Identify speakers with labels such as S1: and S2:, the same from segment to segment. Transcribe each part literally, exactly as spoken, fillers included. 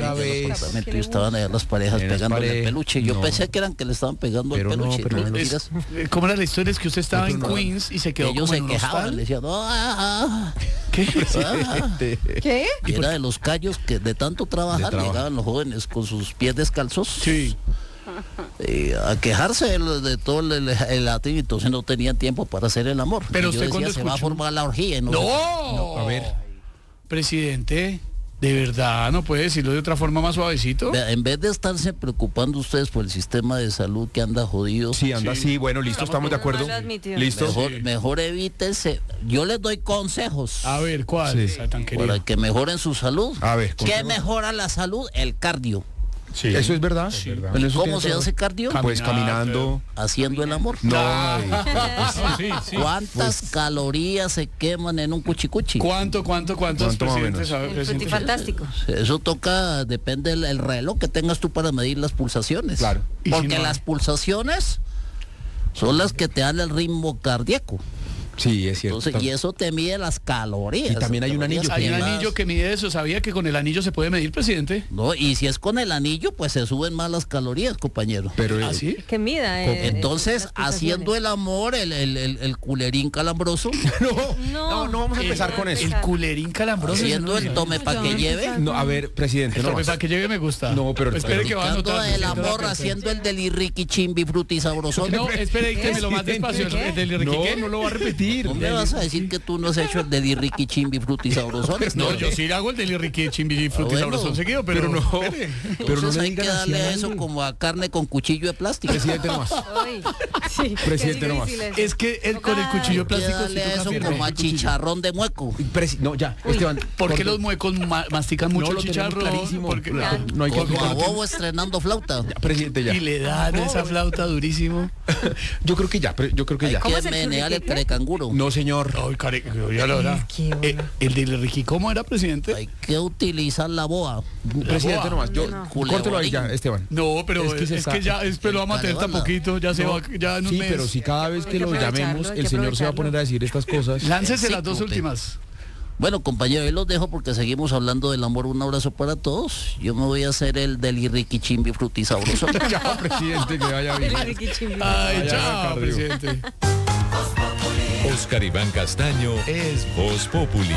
S1: otra vez.
S2: Apartamento y estaban allá las parejas
S1: En las
S2: pegándole
S1: parejas.
S2: el peluche. Yo
S1: No.
S2: pensé que eran que le estaban pegando
S1: Pero
S2: el
S1: no,
S2: peluche.
S1: pero
S2: no,
S1: no.
S2: digas,
S3: Eh, ¿Cómo era la historia? Es que usted estaba en
S1: Otro no.
S3: Queens y se quedó
S2: ellos
S3: como
S2: se
S3: en un
S2: quejaban,
S3: hostal.
S2: le decían, "Ah, ah,
S3: ¿Qué?
S2: ah".
S4: ¿Qué?
S2: Y era de los callos que de tanto trabajar
S1: De trabajo.
S2: llegaban los jóvenes con sus pies descalzos
S3: Sí.
S2: eh, a quejarse de, de todo el, el latín, entonces no tenían tiempo para hacer el amor.
S3: Pero
S2: Y yo
S3: usted
S2: decía,
S3: cuando
S2: se va a
S3: escuchó-
S2: formar la orgía. y No,
S3: ¡No!
S2: sé.
S1: No, a ver.
S3: Presidente, ¿de verdad no puede decirlo de otra forma más suavecito?
S2: Vea, en vez de estarse preocupando ustedes por el sistema de salud que anda jodido,
S1: Sí, anda así, bueno, listo, estamos de acuerdo.
S4: No lo admitió.
S1: Listo.
S2: mejor,
S3: Sí.
S2: mejor evítense. Yo les doy consejos
S3: A ver, ¿cuál?
S1: Sí.
S3: Está tan querido.
S2: para que mejoren su salud.
S1: A ver,
S2: ¿Qué
S1: consejos.
S2: mejora la salud? El cardio.
S3: Sí.
S1: Eso es verdad.
S3: Sí.
S1: En eso
S2: ¿Cómo
S1: tiene
S2: se
S1: todo.
S2: hace cardio?
S1: Pues
S3: Caminar,
S1: caminando.
S2: Haciendo el amor.
S1: No,
S3: Ah.
S1: ay,
S3: Sí, sí.
S2: ¿Cuántas calorías se queman en un cuchicuchi?
S3: ¿Cuánto, cuánto, cuántos
S1: ¿Cuánto más o
S3: presidentes
S1: menos?
S3: sabe,
S4: El
S3: presidente?
S4: frutifantástico.
S2: Eso toca, depende del el reloj que tengas tú para medir las pulsaciones.
S1: Claro.
S3: ¿Y si
S2: Porque
S3: no hay?
S2: las pulsaciones son las que te dan el ritmo cardíaco.
S1: sí, es cierto.
S2: Entonces, y eso te mide las calorías.
S1: Y también hay un
S2: calorías
S1: anillo
S3: Hay un
S2: quemadas.
S3: anillo que mide eso. ¿Sabía que con el anillo se puede medir, presidente?
S2: No, y si es con el anillo, pues se suben más las calorías, compañero.
S1: Pero eh,
S3: ¿Ah, sí?
S4: Que mida. eh,
S2: Entonces,
S4: las pulsaciones.
S2: haciendo el amor, el, el, el, el culerín calambroso,
S1: no,
S4: No.
S1: no, no vamos a empezar
S4: El-
S1: con eso.
S3: El culerín calambroso.
S2: haciendo el tome para que lleve,
S1: No, a ver, presidente, no.
S3: Para que llegue me gusta.
S1: No, pero-
S3: espere
S1: pero-
S3: que va a
S2: buscando
S3: anotar.
S2: el
S3: presidente,
S2: amor,
S3: la
S2: haciendo el delirriqui chimbi fruti sabrosón.
S3: No, espere, dígamelo más despacio.
S4: ¿Qué?
S3: ¿El del
S1: No,
S3: Enrique?
S1: no lo va a repetir.
S2: ¿No me vas a decir que tú no has hecho el delirriqui chimbi fruti sabrosón?
S3: No, yo sí hago el del Enrique Chimbi Frutti
S2: Ah, bueno.
S3: Sabrosón seguido, pero,
S1: Pero no,
S3: espere.
S1: pero no
S2: Entonces
S1: le
S2: hay que
S1: digan así
S2: darle
S1: a
S2: eso
S1: nadie.
S2: como a carne con cuchillo de plástico.
S1: Presidente nomás.
S4: Ay, sí,
S1: Presidente
S4: qué
S1: nomás.
S4: difícil
S3: Es que el, con el cuchillo
S2: Hay que
S3: plástico sí
S2: darle
S3: toca
S2: eso
S3: firme.
S2: como a chicharrón de mueco.
S1: Presi- no, ya, Esteban.
S3: ¿Por qué
S1: corte.
S3: los muecos ma- mastican mucho
S1: No, lo tenemos
S3: chicharro?
S1: clarísimo.
S3: Porque-
S1: Claro, no hay que
S2: Como a
S1: explicar.
S2: bobo estrenando flauta.
S1: Ya, presidente, ya.
S3: Y le dan esa flauta durísimo.
S1: Yo creo que ya, pre- yo creo que
S2: Hay
S1: ya.
S4: ¿Cómo
S2: que
S4: es el
S2: menear el
S4: churriqueque?
S2: carecanguro.
S1: No, señor.
S3: Ay, care, ya lo verá.
S4: Qué bueno.
S3: Eh, el del Enrique, ¿cómo era, presidente?
S2: Hay que utilizar la boa.
S1: Presidente
S3: boa.
S1: nomás. Yo,
S4: No.
S1: córtelo ahí ya, Esteban.
S3: No, pero
S1: Es
S3: es
S1: que
S3: que,
S1: se está-
S3: ya es pelo amateur
S2: Vale,
S3: tan
S2: banda.
S3: poquito, ya se
S1: No,
S3: va, ya en un
S1: Sí,
S3: mes.
S1: pero si cada vez que
S4: Hay que
S1: lo
S4: aprovecharlo,
S1: llamemos,
S4: hay
S1: el
S4: que
S1: señor se va a
S4: aprovecharlo.
S1: poner a decir estas cosas.
S3: Láncese
S2: Sí,
S3: las dos
S2: cumple.
S3: últimas.
S2: Bueno, compañero, yo los dejo porque seguimos hablando del amor. Un abrazo para todos. Yo me voy a hacer el delirriqui chimbi fruti sabroso.
S1: Ya, presidente, que vaya bien.
S4: Enrique Chimbi.
S3: Ay,
S1: Vaya
S3: chao,
S1: cardio.
S3: presidente.
S5: Oscar Iván Castaño es Voz Populi.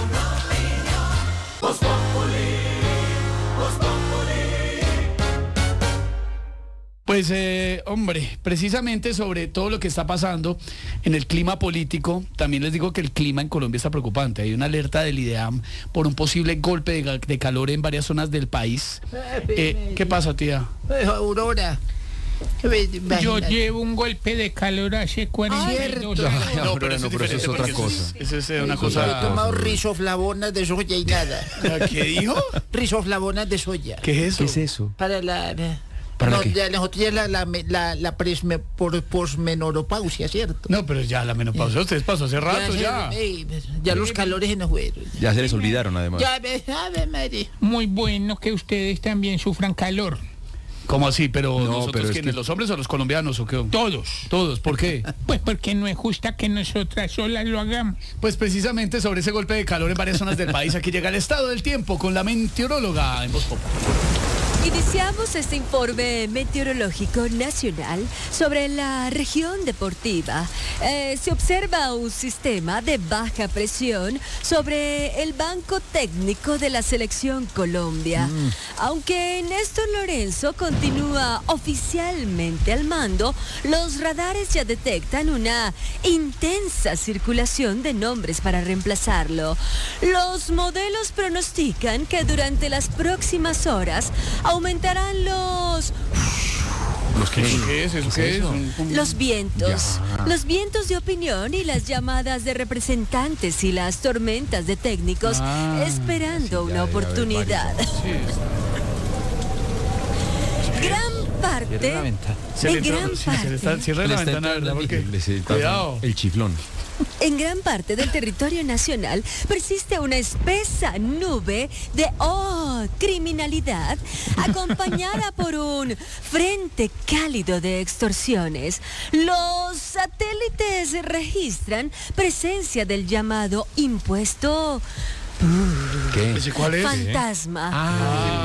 S3: Pues, eh, hombre, precisamente sobre todo lo que está pasando en el clima político, también les digo que el clima en Colombia está preocupante. Hay una alerta del IDEAM por un posible golpe de, ga- de calor en varias zonas del país. Eh, ¿Qué pasa, tía?
S6: Aurora.
S7: Yo llevo un golpe de calor hace cuarenta y dos
S6: Cierto.
S7: años.
S1: No, pero no, pero eso es otra cosa.
S3: Eso es eh, una
S6: He
S3: cosa...
S6: tomado risoflavonas de soya y nada.
S3: ¿Qué dijo?
S6: Risoflavonas de soya.
S3: ¿Qué es eso?
S1: ¿Qué es eso?
S6: Para la...
S1: ¿Para
S6: no,
S1: qué?
S6: ya nosotros ya la, la, la, la presme, por, posmenopausia, ¿cierto?
S3: No, pero ya la menopausia, ustedes pasó hace rato
S6: se-
S3: ya.
S6: ey, ya los calores se nos fueron.
S1: Ya se les olvidaron, además.
S6: Ya, ve, a ver, Mari.
S7: Muy bueno que ustedes también sufran calor.
S3: ¿Cómo así? Pero
S1: No,
S3: nosotros
S1: pero es
S3: quiénes,
S1: que-
S3: los hombres o los colombianos o qué?
S7: Todos.
S3: Todos, ¿por qué?
S7: Pues porque no es justa que nosotras solas lo hagamos.
S3: Pues precisamente sobre ese golpe de calor en varias zonas del país, aquí llega el estado del tiempo con la meteoróloga en Voz Populi.
S8: Iniciamos este informe meteorológico nacional sobre la región deportiva. Eh, se observa un sistema de baja presión sobre el banco técnico de la selección Colombia. Aunque Néstor Lorenzo continúa oficialmente al mando, los radares ya detectan una intensa circulación de nombres para reemplazarlo. Los modelos pronostican que durante las próximas horas aumentarán los
S1: ¿Los qué?
S3: ¿Qué es eso? ¿Qué es? Un- un-
S8: los vientos,
S1: Ya.
S8: los vientos de opinión y las llamadas de representantes y las tormentas de técnicos
S3: Ah,
S8: esperando
S1: sí, ya
S8: una
S1: debe haber
S8: oportunidad. Gran parte,
S3: Se le
S8: en
S3: entró-
S8: gran
S3: sí, se le está-
S8: parte,
S3: cierra la ventana, ¿verdad? Porque, cuidado.
S1: El chiflón.
S8: en gran parte del territorio nacional persiste una espesa nube de oh, criminalidad acompañada por un frente cálido de extorsiones. Los satélites registran presencia del llamado impuesto
S1: ¿Qué?
S3: ¿Ese cuál es?
S8: fantasma.
S1: Ah,